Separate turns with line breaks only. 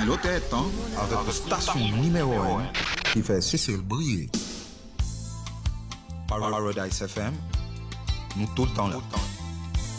piloter temps avec la station numéro 1 qui fait Cécile briller. Paradise FM, nous tout le temps là.